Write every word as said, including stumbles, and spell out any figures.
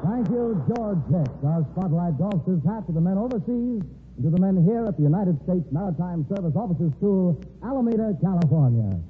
Thank you, George Hicks. Our spotlight doffs his hat to the men overseas and to the men here at the United States Maritime Service Officers School, Alameda, California.